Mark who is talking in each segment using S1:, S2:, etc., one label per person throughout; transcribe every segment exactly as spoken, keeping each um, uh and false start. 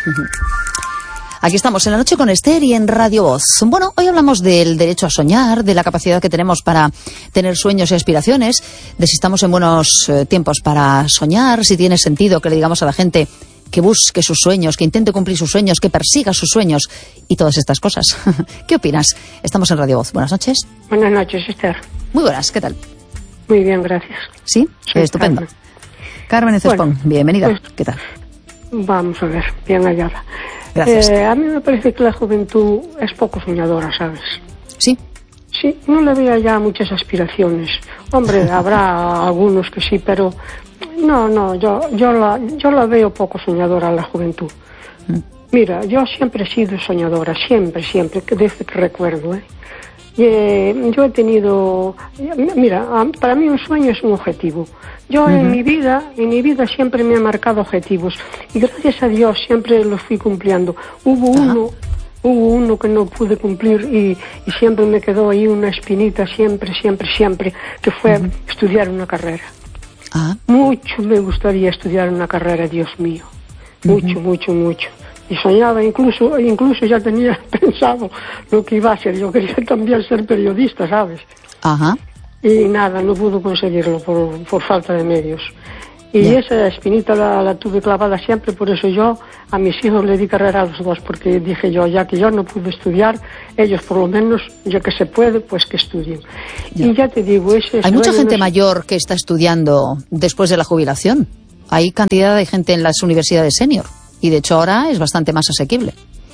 S1: Aquí estamos en La Noche con Esther y en Radio Voz. Bueno, hoy hablamos del derecho a soñar, de la capacidad que tenemos para tener sueños y aspiraciones, de si estamos en buenos eh, tiempos para soñar, si tiene sentido que le digamos a la gente que busque sus sueños, que intente cumplir sus sueños, que persiga sus sueños y todas estas cosas. ¿Qué opinas? Estamos en Radio Voz. Buenas noches.
S2: Buenas noches, Esther.
S1: Muy buenas, ¿qué tal?
S2: Muy bien, gracias.
S1: ¿Sí?
S2: Soy
S1: Estupendo.
S2: Carmen,
S1: Carmen Cespón,
S2: bueno,
S1: bienvenida.
S2: Pues,
S1: ¿Qué tal?
S2: Vamos a ver, bien hallada.
S1: Gracias.
S2: Eh, a mí me parece que la juventud es poco soñadora, ¿sabes?
S1: ¿Sí?
S2: Sí, no le veo ya muchas aspiraciones. Hombre, habrá algunos que sí, pero no, no, yo yo la, yo la veo poco soñadora a la juventud. Mm. Mira, yo siempre he sido soñadora, siempre, siempre, desde que recuerdo, ¿eh? Y, eh, yo he tenido, mira, para mí un sueño es un objetivo. Yo uh-huh. en mi vida, en mi vida siempre me he marcado objetivos y gracias a Dios siempre los fui cumpliendo. Hubo uh-huh. uno, hubo uno que no pude cumplir y, y siempre me quedó ahí una espinita, siempre, siempre, siempre, que fue uh-huh. estudiar una carrera. Uh-huh. Mucho me gustaría estudiar una carrera, Dios mío, mucho, uh-huh. mucho, mucho. Y soñaba, incluso incluso ya tenía pensado lo que iba a ser. Yo quería también ser periodista, ¿sabes?
S1: Ajá.
S2: Y nada, no pude conseguirlo por, por falta de medios. Y yeah. esa espinita la, la tuve clavada siempre, por eso yo a mis hijos le di carrera a los dos, porque dije yo, ya que yo no pude estudiar, ellos por lo menos, ya que se puede, pues que estudien. Yeah. Y ya te digo, ese...
S1: Hay mucha gente no... mayor que está estudiando después de la jubilación. Hay cantidad de gente en las universidades senior. Y de hecho ahora es bastante más asequible.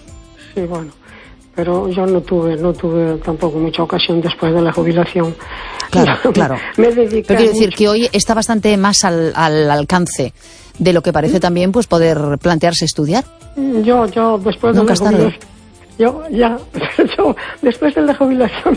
S2: Sí, bueno, pero yo no tuve no tuve tampoco mucha ocasión después de la jubilación.
S1: Claro, claro.
S2: Me dediqué
S1: pero quiero decir
S2: mucho.
S1: que hoy está bastante más al, al alcance de lo que parece ¿Sí? también pues poder plantearse estudiar.
S2: Yo, yo después
S1: Nunca
S2: de la jubilación... Yo, ya, yo, después de la jubilación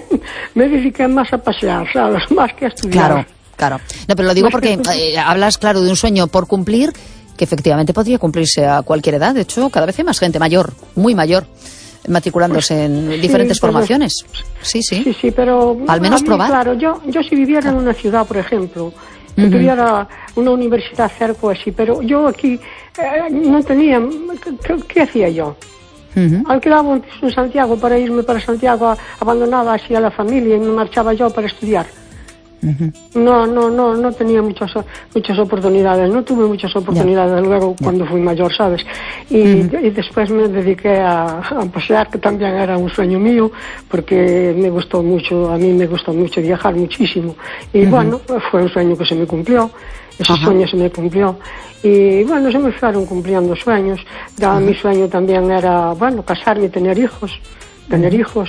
S2: me dediqué más a pasear, ¿sabes? Más que a estudiar.
S1: Claro, claro. No, pero lo digo más porque que... eh, hablas, claro, de un sueño por cumplir que efectivamente podría cumplirse a cualquier edad. De hecho, cada vez hay más gente mayor, muy mayor, matriculándose pues, en sí, diferentes pero, formaciones. Sí, sí.
S2: Sí, sí, pero...
S1: Al menos mí, probar.
S2: Claro, yo, yo si viviera en una ciudad, por ejemplo, si uh-huh. tuviera una universidad cerca así, pero yo aquí eh, no tenía... ¿Qué, qué hacía yo? Uh-huh. Alquilaba un piso en Santiago para irme para Santiago, abandonaba así a la familia y me marchaba yo para estudiar. Uh-huh. No, no, no, no tenía muchas muchas oportunidades, no tuve muchas oportunidades yeah. luego yeah. cuando fui mayor, ¿sabes? Y, uh-huh. y después me dediqué a, a pasear, que también era un sueño mío, porque me gustó mucho, a mí me gustó mucho viajar muchísimo. Y uh-huh. bueno, fue un sueño que se me cumplió, ese uh-huh. sueño se me cumplió. Y bueno, se me fueron cumpliendo sueños. Ya uh-huh. mi sueño también era, bueno, casarme y tener hijos, tener uh-huh. hijos.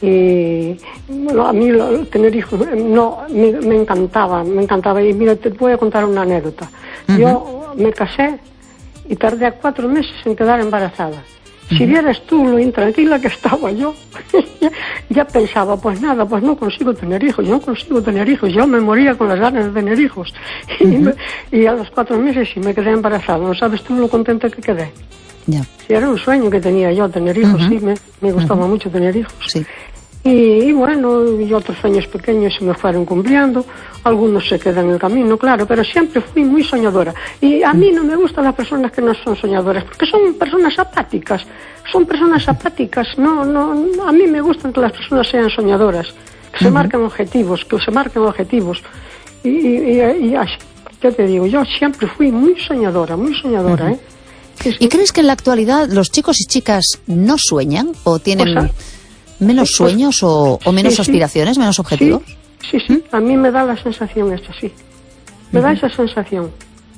S2: Y bueno, a mí lo, tener hijos no me, me encantaba, me encantaba. Y mira, te voy a contar una anécdota. Uh-huh. Yo me casé y tardé cuatro meses en quedar embarazada. Uh-huh. Si vieras tú lo intranquila que estaba yo, ya, ya pensaba, pues nada, pues no consigo tener hijos, yo no consigo tener hijos, yo me moría con las ganas de tener hijos. Uh-huh. Y, me, y a los cuatro meses sí me quedé embarazada. ¿No sabes tú lo contenta que quedé?
S1: Yeah.
S2: Sí, era un sueño que tenía yo, tener hijos, uh-huh. sí, me, me gustaba uh-huh. mucho tener hijos.
S1: Sí.
S2: Y, y bueno, y otros sueños pequeños se me fueron cumpliendo, algunos se quedan en el camino, claro, pero siempre fui muy soñadora. Y a mí no me gustan las personas que no son soñadoras, porque son personas apáticas, son personas apáticas, no, no, no a mí me gustan que las personas sean soñadoras, que uh-huh. se marquen objetivos, que se marquen objetivos. Y, y, y, y ya te digo, yo siempre fui muy soñadora, muy soñadora, uh-huh. ¿eh? Sí, sí.
S1: ¿Y crees que en la actualidad los chicos y chicas no sueñan o tienen... Pues, ¿menos sueños o, o menos sí, aspiraciones, sí. menos objetivos?
S2: Sí, sí, sí. ¿Mm? A mí me da la sensación esta, sí. Me uh-huh. da esa sensación.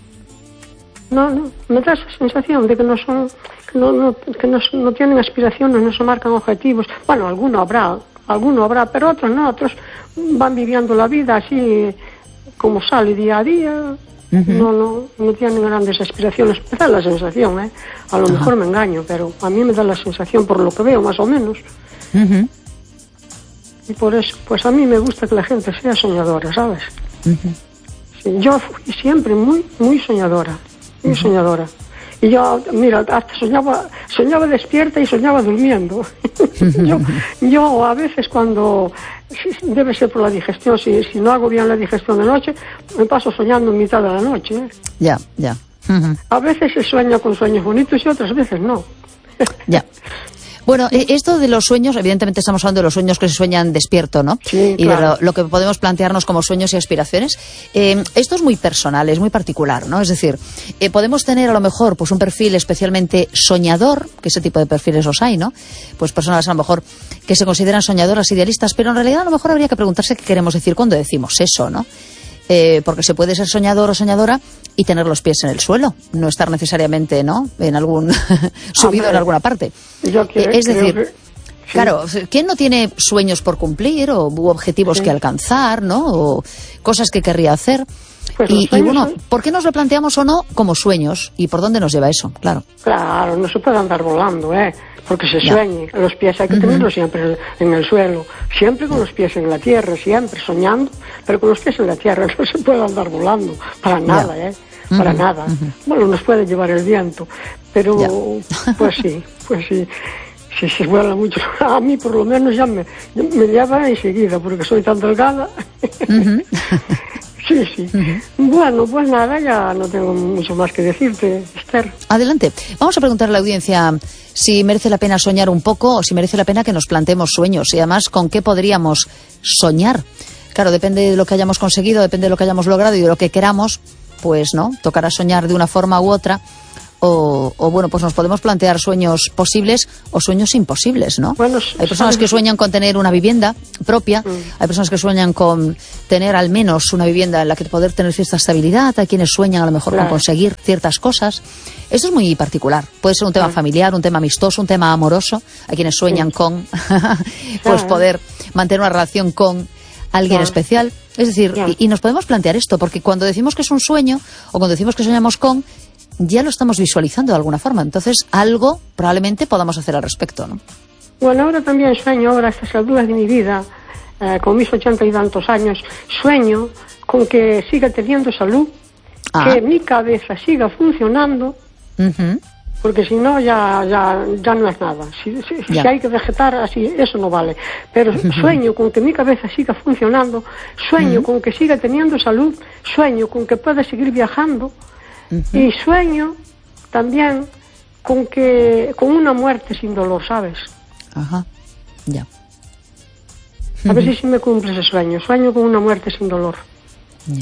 S2: No, no, me da esa sensación de que no son, que no, no, que no, no tienen aspiraciones, no se marcan objetivos. Bueno, alguno habrá, alguno habrá, pero otros no, otros van viviendo la vida así como sale día a día. Uh-huh. No, no, no tienen grandes aspiraciones. Me da la sensación, ¿eh? A lo uh-huh. mejor me engaño, pero a mí me da la sensación por lo que veo, más o menos. Uh-huh. Y por eso, pues a mí me gusta que la gente sea soñadora, ¿sabes? Uh-huh. Sí, yo fui siempre muy, muy soñadora, muy uh-huh. soñadora. Y yo, mira, hasta soñaba, soñaba despierta y soñaba durmiendo. yo, yo a veces cuando, debe ser por la digestión, si, si no hago bien la digestión de noche, me paso soñando en mitad de la noche. ¿eh?
S1: Ya, ya.
S2: Uh-huh. A veces se sueña con sueños bonitos y otras veces no.
S1: Ya. Bueno, esto de los sueños, evidentemente estamos hablando de los sueños que se sueñan despierto, ¿no?
S2: Sí,
S1: y
S2: claro.
S1: de lo, lo que podemos plantearnos como sueños y aspiraciones. Eh, esto es muy personal, es muy particular, ¿no? Es decir, eh, podemos tener a lo mejor pues un perfil especialmente soñador, que ese tipo de perfiles los hay, ¿no? Pues personas a lo mejor que se consideran soñadoras, idealistas, pero en realidad a lo mejor habría que preguntarse qué queremos decir cuando decimos eso, ¿no? Eh, porque se puede ser soñador o soñadora y tener los pies en el suelo, no estar necesariamente, ¿no?, en algún subido en alguna parte.
S2: Yo quiero,
S1: eh, es decir,
S2: que, sí.
S1: Claro, ¿quién no tiene sueños por cumplir o u objetivos sí. que alcanzar, ¿no?, o cosas que querría hacer? Pues y, y bueno, son... ¿por qué nos lo planteamos o no como sueños? ¿Y por dónde nos lleva eso? Claro.
S2: Claro, no se puede andar volando, ¿eh? Porque se ya. sueñe. Los pies hay que uh-huh. tenerlos siempre en el suelo. Siempre con los pies en la tierra, siempre soñando, pero con los pies en la tierra. No se puede andar volando. Para nada, ya. ¿eh? Para uh-huh. nada. Uh-huh. Bueno, nos puede llevar el viento, pero ya. pues sí, pues sí. Si se vuela mucho, a mí por lo menos ya me, me lleva enseguida, porque soy tan delgada. Uh-huh. Sí, sí. Uh-huh. Bueno, pues nada, ya no tengo mucho más que decirte, Esther.
S1: Adelante. Vamos a preguntarle a la audiencia si merece la pena soñar un poco o si merece la pena que nos planteemos sueños y además con qué podríamos soñar. Claro, depende de lo que hayamos conseguido, depende de lo que hayamos logrado y de lo que queramos, pues no, tocará soñar de una forma u otra. O, o bueno, pues nos podemos plantear sueños posibles o sueños imposibles, ¿no?
S2: Bueno,
S1: hay personas que sueñan con tener una vivienda propia, mm. hay personas que sueñan con tener al menos una vivienda en la que poder tener cierta estabilidad, hay quienes sueñan a lo mejor claro. con conseguir ciertas cosas. Esto es muy particular, puede ser un tema claro. familiar, un tema amistoso, un tema amoroso, hay quienes sueñan sí. con pues claro. poder mantener una relación con alguien claro. especial, es decir, y, y nos podemos plantear esto, porque cuando decimos que es un sueño o cuando decimos que soñamos con, ya lo estamos visualizando de alguna forma. Entonces, algo probablemente podamos hacer al respecto, ¿no?
S2: Bueno, ahora también sueño, ahora a estas alturas de mi vida, eh, con mis ochenta y tantos años, sueño con que siga teniendo salud, ah. que mi cabeza siga funcionando, uh-huh. porque si no, ya, ya, ya no es nada. Si, si, si hay que vegetar así, eso no vale. Pero uh-huh. sueño con que mi cabeza siga funcionando, sueño uh-huh. con que siga teniendo salud, sueño con que pueda seguir viajando, Uh-huh. y sueño también con que con una muerte sin dolor, ¿sabes?
S1: Ajá, ya.
S2: A ver uh-huh. si me cumple ese sueño. Sueño con una muerte sin dolor.
S1: Ya.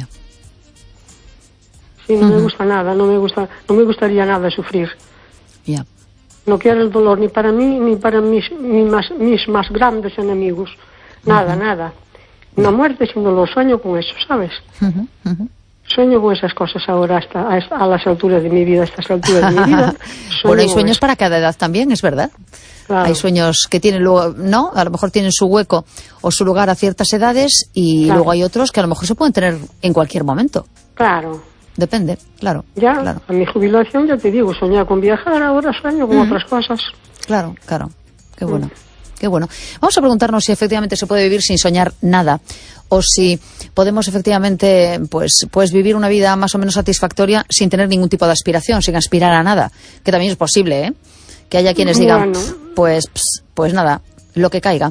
S2: Sí, no
S1: uh-huh.
S2: me gusta nada, no me gusta, no me gustaría nada sufrir.
S1: Ya.
S2: No quiero el dolor ni para mí ni para mis, ni más, mis más grandes enemigos. Nada, uh-huh. nada. Una muerte sin dolor, sueño con eso, ¿sabes?
S1: Uh-huh. Uh-huh.
S2: Sueño con esas cosas ahora hasta a, a las alturas de mi vida, a estas alturas de mi vida.
S1: Bueno, hay sueños para cada edad también, es verdad. Claro. Hay sueños que tienen luego, ¿no? A lo mejor tienen su hueco o su lugar a ciertas edades y claro. luego hay otros que a lo mejor se pueden tener en cualquier momento.
S2: Claro.
S1: Depende, claro.
S2: Ya,
S1: claro.
S2: a mi jubilación ya te digo, soñaba con viajar, ahora sueño con mm. otras cosas.
S1: Claro, claro. Qué bueno. Mm. Qué bueno. Vamos a preguntarnos si efectivamente se puede vivir sin soñar nada o si podemos efectivamente pues pues vivir una vida más o menos satisfactoria sin tener ningún tipo de aspiración, sin aspirar a nada, que también es posible, ¿eh? Que haya quienes digan,
S2: bueno.
S1: pues pues nada, lo que caiga.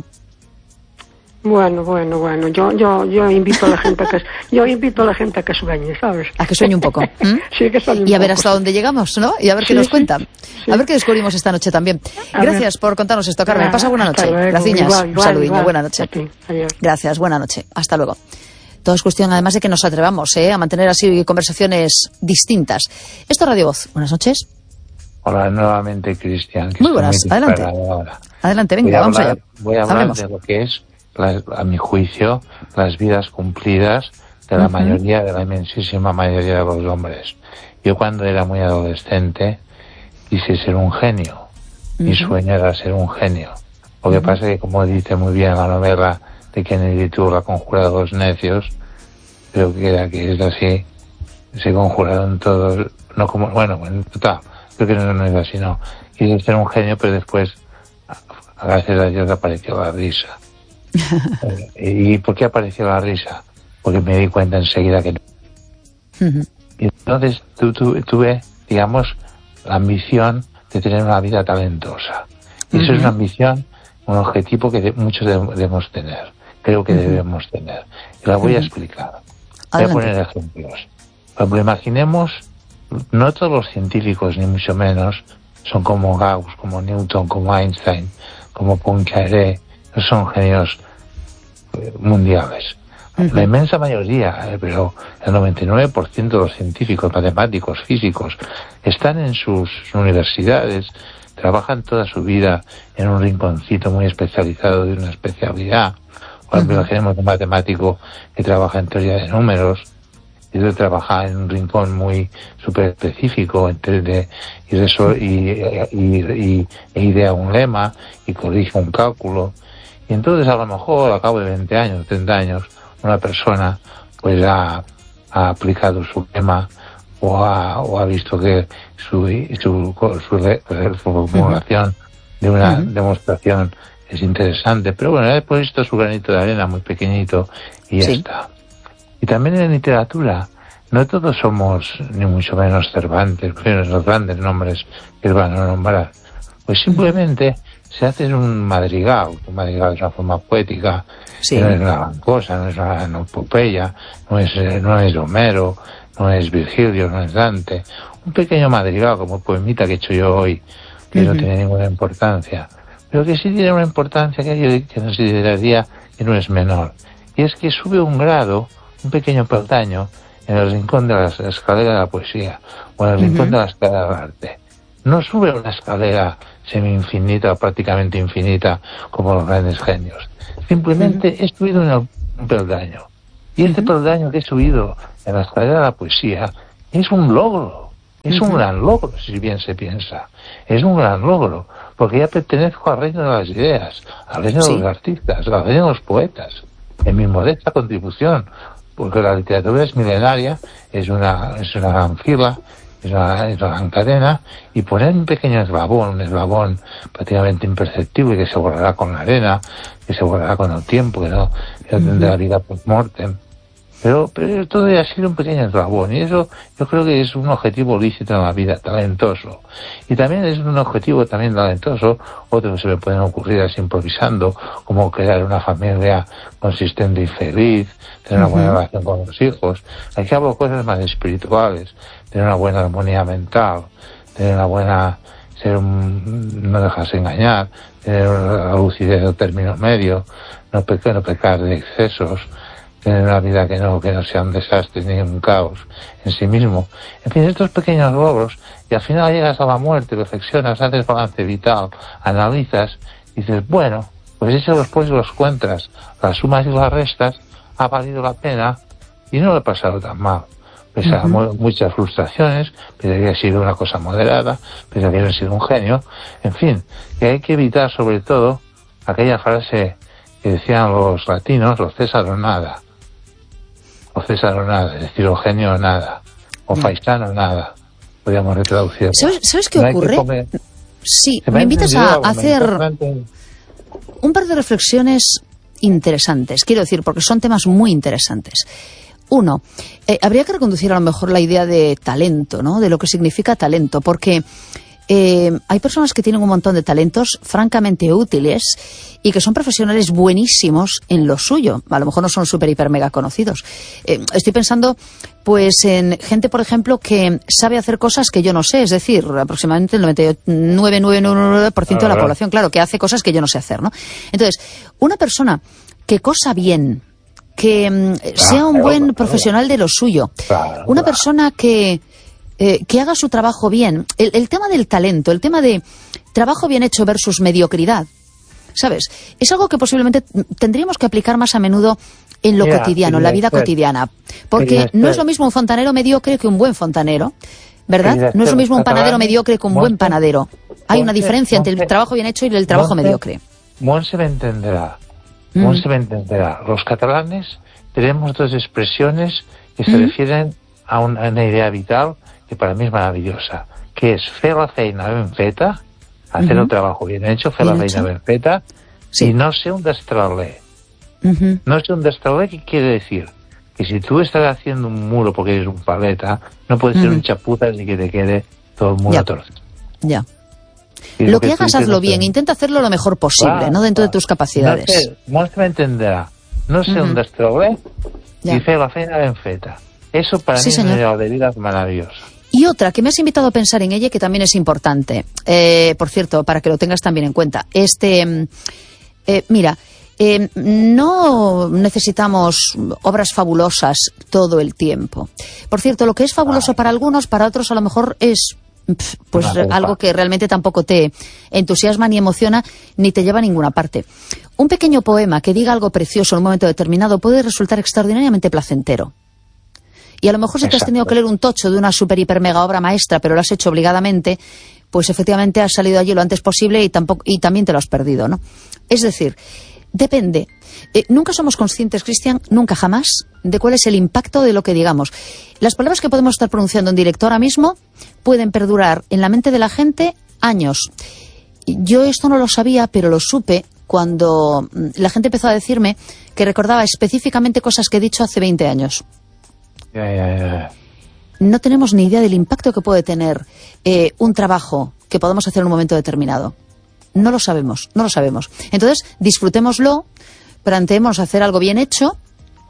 S2: Bueno, bueno, bueno, yo yo yo invito a la gente a que yo invito a la gente a que sueñe, ¿sabes?
S1: A que sueñe un poco. ¿Mm?
S2: Sí, que sueñe un
S1: y a ver
S2: poco,
S1: hasta
S2: sí.
S1: dónde llegamos, ¿no? Y a ver qué
S2: sí,
S1: nos
S2: sí,
S1: cuentan.
S2: sí.
S1: A ver qué descubrimos esta noche también.
S2: A
S1: Gracias
S2: ver.
S1: por contarnos esto, Carmen. Pasa buena noche. Gracias. Un saludinho. Buena noche. Gracias. Buena noche. Hasta luego. Todo es cuestión, además, de que nos atrevamos ¿eh? a mantener así conversaciones distintas. Esto es Radio Voz. Buenas noches.
S3: Hola, nuevamente, Cristian.
S1: Muy buenas. Adelante. Adelante, venga,
S3: voy
S1: vamos
S3: hablar,
S1: allá.
S3: Voy a hablar
S1: Hablemos.
S3: de lo que es, la, a mi juicio, las vidas cumplidas de la uh-huh. mayoría, de la inmensísima mayoría de los hombres. Yo cuando era muy adolescente quise ser un genio. Uh-huh. Mi sueño era ser un genio. Lo que uh-huh. pasa es que, como dice muy bien la novela de Kennedy Tour, La conjura de los necios, creo que era que es así, se conjuraron todos, no como, bueno, en total, creo que no, no es así, no. Quise ser un genio, pero después, gracias a Dios, apareció la risa. ¿Y por qué apareció la risa? Porque me di cuenta enseguida que no. Uh-huh. Y entonces tu, tu, tuve, digamos, la ambición de tener una vida talentosa. Y uh-huh. eso es una ambición, un objetivo que de, muchos de, debemos tener. Creo que uh-huh. debemos tener. Y la voy uh-huh. a explicar. Voy Adelante. a poner ejemplos. Pero imaginemos no todos los científicos, ni mucho menos, son como Gauss, como Newton, como Einstein, como Poincaré, no son genios mundiales. Uh-huh. La inmensa mayoría, eh, pero el noventa y nueve por ciento de los científicos, matemáticos, físicos, están en sus universidades, trabajan toda su vida en un rinconcito muy especializado de una especialidad. Por ejemplo, uh-huh. tenemos un matemático que trabaja en teoría de números, y otro trabaja en un rincón muy súper específico de, y, resol, y, y, y, e idea un lema y corrige un cálculo. Y entonces, a lo mejor, al cabo de veinte años, treinta años, una persona pues ha, ha aplicado su lema o ha, o ha visto que su, su, su, su formulación de una uh-huh. demostración es interesante. Pero bueno, he puesto su granito de arena muy pequeñito y ya sí. está. Y también en literatura, no todos somos, ni mucho menos Cervantes, los grandes nombres que van a nombrar. Pues simplemente se hace un madrigal. Un madrigal es una forma poética, sí. no es una gran cosa, no es una epopeya, no es, no es Homero, no es Virgilio, no es Dante. Un pequeño madrigal, como el poemita que he hecho yo hoy, que uh-huh. no tiene ninguna importancia, pero que sí tiene una importancia que yo que consideraría que no es menor. Y es que sube un grado, un pequeño peldaño, en el rincón de la escalera de la poesía, o en el uh-huh. rincón de la escalera del arte. No sube una escalera semi-infinita o prácticamente infinita como los grandes genios. Simplemente uh-huh. he subido un, un peldaño. Y este uh-huh. peldaño que he subido en la escalera de la poesía es un logro. Es uh-huh. un gran logro, si bien se piensa. Es un gran logro, porque ya pertenezco al reino de las ideas, al reino sí. de los artistas, al reino de los poetas, en mi modesta contribución, porque la literatura es milenaria, es una, es una gran fila, es una, es una gran cadena, y poner un pequeño eslabón, un eslabón prácticamente imperceptible que se borrará con la arena, que se borrará con el tiempo, que no, que no tendrá vida post-mortem. Pero, pero todo ha sido un pequeño eslabón, y eso yo creo que es un objetivo lícito en la vida, talentoso. Y también es un objetivo también talentoso, otro que se me pueden ocurrir así improvisando, como crear una familia consistente y feliz, tener una buena relación con los hijos. Aquí hablo de cosas más espirituales, tener una buena armonía mental, tener una buena, ser un, no dejarse engañar, tener una lucidez de término medio, no pecar, no pecar de excesos, tener una vida que no, que no sea un desastre ni un caos en sí mismo. En fin, estos pequeños logros, y al final llegas a la muerte, reflexionas, haces balance vital, analizas, y dices, bueno, pues eso después los cuentas, las sumas y las restas, ha valido la pena, y no lo he pasado tan mal. Pese a uh-huh. muchas frustraciones, pese a que ha sido una cosa moderada, pese a que no he sido un genio, en fin, que hay que evitar sobre todo aquella frase que decían los latinos, los César o nada. O César o nada, es decir, o genio o nada, o faisano o nada, podríamos retraducirlo.
S1: ¿Sabes, ¿sabes qué no ocurre? Sí, me, me invitas a algo, hacer un par de reflexiones interesantes, quiero decir, porque son temas muy interesantes. Uno, eh, habría que reconducir a lo mejor la idea de talento, ¿no? De lo que significa talento, porque Eh, hay personas que tienen un montón de talentos francamente útiles y que son profesionales buenísimos en lo suyo. A lo mejor no son súper, hiper, mega conocidos. Eh, estoy pensando pues en gente, por ejemplo, que sabe hacer cosas que yo no sé. Es decir, aproximadamente el noventa y nueve coma novecientos noventa y nueve por ciento de la población, claro, que hace cosas que yo no sé hacer, ¿no? Entonces, una persona que cosa bien, que mm, sea un buen profesional de lo suyo, una persona que... Eh, que haga su trabajo bien. El, el tema del talento, el tema de trabajo bien hecho versus mediocridad, ¿sabes? Es algo que posiblemente tendríamos que aplicar más a menudo en lo yeah, cotidiano, en la vida cotidiana. Porque no es lo mismo un fontanero mediocre que un buen fontanero, ¿verdad? No es lo mismo un panadero mediocre que un buen panadero. Hay una diferencia entre el trabajo bien hecho y el trabajo mediocre.
S3: Monse me entenderá. Monse me entenderá. Los catalanes tenemos dos expresiones que se mm. refieren a una, a una idea vital que para mí es maravillosa, que es fer la feina ben feta, hacer uh-huh. el trabajo bien hecho, fer bien la feina hecho. ben feta, sí. y no ser un destraler. Uh-huh. No ser un destraler, ¿qué quiere decir? Que si tú estás haciendo un muro porque eres un paleta, no puedes uh-huh. ser un chapuza ni que te quede todo el muro torcido.
S1: Ya. Lo, lo que, que hagas, hazlo bien, hacer... intenta hacerlo lo mejor posible, claro, ¿no? Dentro claro. de tus capacidades. No
S3: se me entenderá. No ser uh-huh. un destraler y fer la feina ben feta. Eso para sí, mí señor. es una idea de vida maravillosa.
S1: Y otra que me has invitado a pensar en ella, que también es importante, eh, por cierto, para que lo tengas también en cuenta. Este, eh, mira, eh, no necesitamos obras fabulosas todo el tiempo. Por cierto, lo que es fabuloso para algunos, para otros a lo mejor es pues algo que realmente tampoco te entusiasma ni emociona ni te lleva a ninguna parte. Un pequeño poema que diga algo precioso en un momento determinado puede resultar extraordinariamente placentero. Y a lo mejor si te has tenido que leer un tocho de una super hiper mega obra maestra, pero lo has hecho obligadamente, pues efectivamente has salido allí lo antes posible y tampoco y también te lo has perdido, ¿no? Es decir, depende. Eh, nunca somos conscientes, Cristian, nunca jamás, de cuál es el impacto de lo que digamos. Las palabras que podemos estar pronunciando en directo ahora mismo pueden perdurar en la mente de la gente años. Yo esto no lo sabía, pero lo supe cuando la gente empezó a decirme que recordaba específicamente cosas que he dicho hace veinte años.
S3: Ya, ya, ya.
S1: No tenemos ni idea del impacto que puede tener eh, un trabajo que podamos hacer en un momento determinado. No lo sabemos, no lo sabemos. Entonces, disfrutémoslo, planteemos hacer algo bien hecho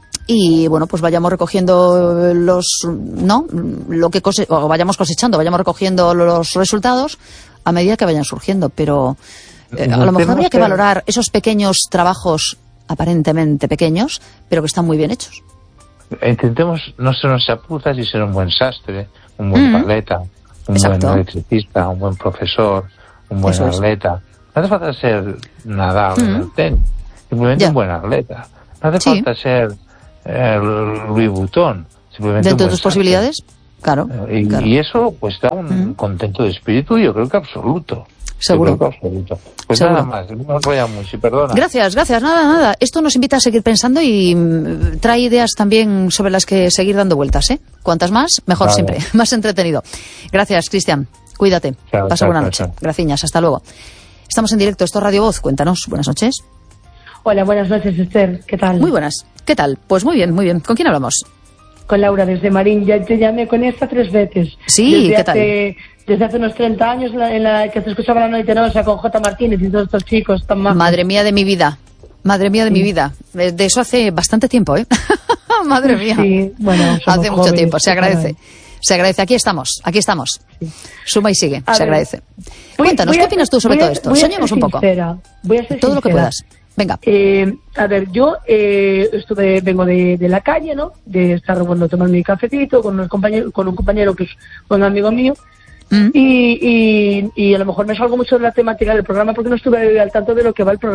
S1: y, bueno, pues vayamos recogiendo los, ¿no? Lo que cose- o vayamos cosechando, vayamos recogiendo los resultados a medida que vayan surgiendo. Pero eh, a lo mejor habría que valorar esos pequeños trabajos, aparentemente pequeños, pero que están muy bien hechos.
S3: Intentemos no ser unos chapuzas y ser un buen sastre, un buen
S1: Mm.
S3: paleta, un
S1: Exacto.
S3: buen electricista, un buen profesor, un buen
S1: Eso es.
S3: atleta. No hace falta ser Nadal en
S1: Mm.
S3: el tenis, simplemente
S1: Ya.
S3: un buen atleta. No hace
S1: Sí.
S3: falta ser eh, Louis Vuitton, simplemente
S1: Dentro
S3: un
S1: de
S3: buen
S1: tus posibilidades, claro.
S3: sastre. Y,
S1: claro.
S3: y eso pues da un
S1: Mm.
S3: contento de espíritu, yo creo que absoluto.
S1: Seguro.
S3: Yo creo que absoluto. Pues
S1: Seguro.
S3: nada más, no nos vaya mucho, y perdona.
S1: Gracias, gracias. Nada, nada. Esto nos invita a seguir pensando y mm, trae ideas también sobre las que seguir dando vueltas, ¿eh? Cuantas más, mejor
S3: Vale.
S1: siempre. Más entretenido. Gracias, Cristian. Cuídate.
S3: Chao,
S1: Pasa
S3: chao,
S1: buena
S3: chao,
S1: noche.
S3: chao.
S1: Graciñas. Hasta luego. Estamos en directo. Esto es Radio Voz. Cuéntanos. Buenas noches.
S2: Hola, buenas noches, Esther. ¿Qué tal?
S1: Muy buenas. ¿Qué tal? Pues muy bien, muy bien. ¿Con quién hablamos?
S2: Con Laura, desde Marín. Ya te llamé con esta tres veces.
S1: Sí,
S2: desde
S1: ¿qué tal?
S2: hace, Desde hace unos treinta años la, en la que se escuchaba La Noite Nosa con J. Martínez y todos estos chicos tan majos.
S1: Madre mía de mi vida. Madre mía de mi vida. De de eso hace bastante tiempo, ¿eh? Madre mía.
S2: Sí, bueno, somos
S1: Hace mucho
S2: jóvenes,
S1: tiempo. Se
S2: qué
S1: agradece.
S2: caray.
S1: Se agradece. Aquí estamos. Aquí estamos. Suma y sigue.
S2: A
S1: Se
S2: ver,
S1: agradece.
S2: Voy-
S1: Cuéntanos,
S2: voy
S1: ¿qué
S2: a-
S1: opinas tú sobre
S2: voy a-
S1: todo esto?
S2: voy a
S1: Soñemos
S2: ser
S1: un poco.
S2: sincera, Voy a ser
S1: Todo lo que
S2: sincera.
S1: puedas. Venga.
S2: Eh, a ver, yo eh, estuve, vengo de, de la calle, ¿no? De estar, bueno, tomando mi cafecito con, unos compañeros, con un compañero que es un amigo mío.
S1: Mm.
S2: Y, y, y a lo mejor me salgo mucho de la temática del programa porque no estuve al tanto de lo que va el programa.